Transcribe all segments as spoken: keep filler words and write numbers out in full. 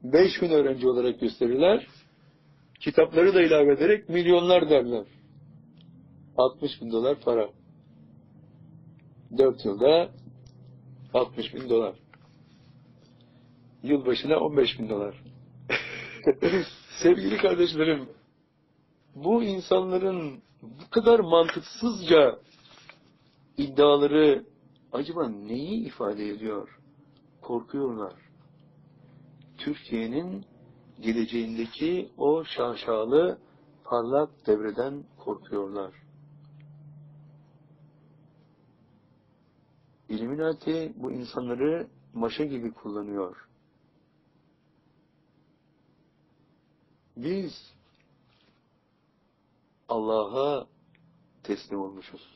beş bin öğrenci olarak gösterirler. Kitapları da ilave ederek milyonlar derler. altmış bin dolar para. dört yılda altmış bin dolar. Yılbaşına on beş bin dolar. Sevgili kardeşlerim, bu insanların bu kadar mantıksızca iddiaları acaba neyi ifade ediyor? Korkuyorlar. Türkiye'nin geleceğindeki o şaşalı, parlak devreden korkuyorlar. İlluminati bu insanları maşa gibi kullanıyor. Biz Allah'a teslim olmuşuz.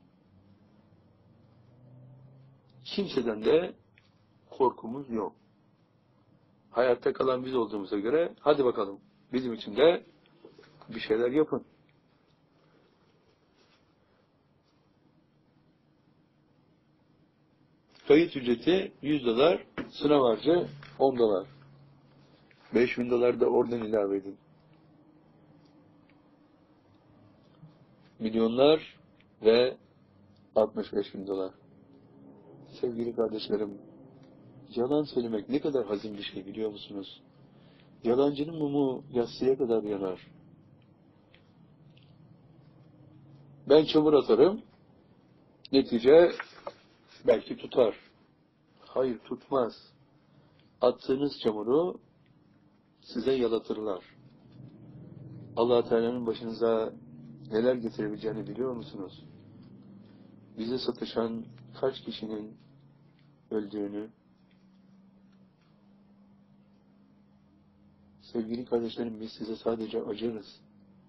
Kimseden de korkumuz yok. Hayatta kalan biz olduğumuza göre hadi bakalım bizim için de bir şeyler yapın. Kayıt ücreti yüz dolar, sınav harcı on dolar. beş bin dolar da oradan ilave edin. Milyonlar ve altmış beş bin dolar. Sevgili kardeşlerim, yalan söylemek ne kadar hazin bir şey biliyor musunuz? Yalancının mumu yatsıya kadar yanar. Ben çamur atarım, netice belki tutar. Hayır, tutmaz. Attığınız çamuru size yalatırlar. Allah Teala'nın başınıza neler getirebileceğini biliyor musunuz? Bize satışan kaç kişinin öldüğünü, sevgili kardeşlerim, biz size sadece acırız.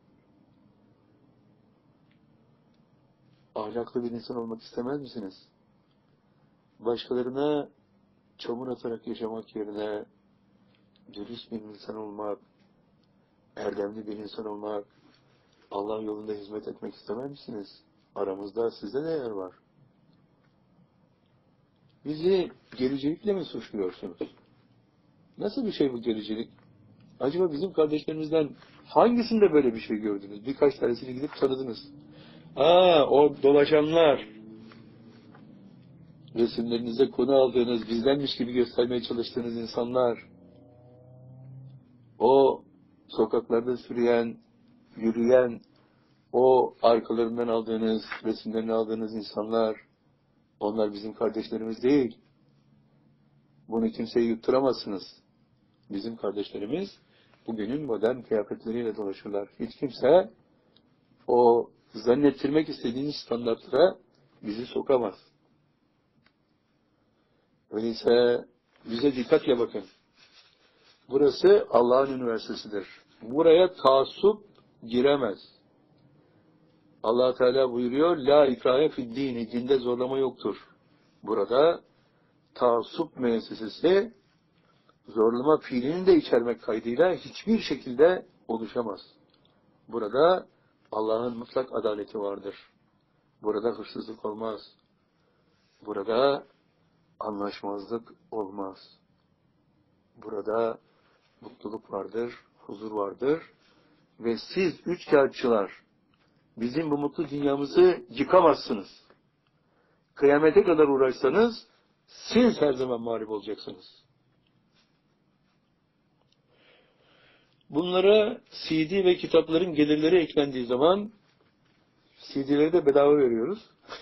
Ahlaklı bir insan olmak istemez misiniz? Başkalarına çamur atarak yaşamak yerine dürüst bir insan olmak, erdemli bir insan olmak, Allah yolunda hizmet etmek istemez misiniz? Aramızda size de yer var. Bizi gericilikle mi suçluyorsunuz? Nasıl bir şey bu gericilik? Acaba bizim kardeşlerimizden hangisinde böyle bir şey gördünüz? Birkaç tanesini gidip tanıdınız. Aa, o dolaşanlar, resimlerinize konu aldığınız, bizdenmiş gibi göstermeye çalıştığınız insanlar, o sokaklarda sürüyen, yürüyen, o arkalarından aldığınız, resimlerini aldığınız insanlar, onlar bizim kardeşlerimiz değil. Bunu kimseye yutturamazsınız. Bizim kardeşlerimiz bugünün modern kıyafetleriyle dolaşırlar. Hiç kimse o zannettirmek istediğiniz standartlara bizi sokamaz. Öyleyse bize dikkatle bakın. Burası Allah'ın üniversitesidir. Buraya taassup giremez. Allah Teala buyuruyor, la ikrahe fid dini, dinde zorlama yoktur. Burada taassup müessesesi zorlama fiilini de içermek kaydıyla hiçbir şekilde oluşamaz. Burada Allah'ın mutlak adaleti vardır. Burada hırsızlık olmaz. Burada anlaşmazlık olmaz. Burada mutluluk vardır, huzur vardır ve siz üçkağıtçılar bizim bu mutlu dünyamızı yıkamazsınız. Kıyamete kadar uğraşsanız siz her zaman mağlup olacaksınız. Bunlara C D ve kitapların gelirleri eklendiği zaman C D'leri de bedava veriyoruz.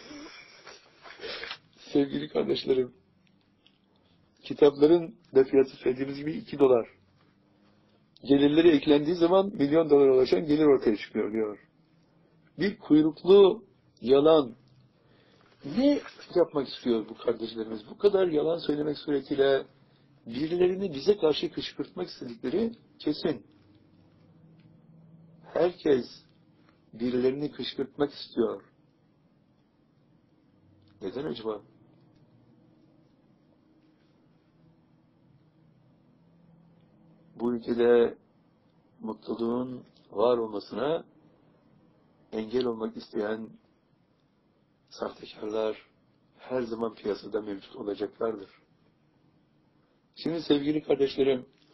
Sevgili kardeşlerim, kitapların da fiyatı söylediğimiz gibi iki dolar. Gelirleri eklendiği zaman milyon dolara ulaşan gelir ortaya çıkıyor diyor. Bir kuyruklu yalan. Ne yapmak istiyor bu kardeşlerimiz? Bu kadar yalan söylemek suretiyle birilerini bize karşı kışkırtmak istedikleri kesin. Herkes birilerini kışkırtmak istiyor. Neden acaba? Bu ülkede mutluluğun var olmasına engel olmak isteyen sahtekarlar her zaman piyasada mevcut olacaklardır. Şimdi sevgili kardeşlerim,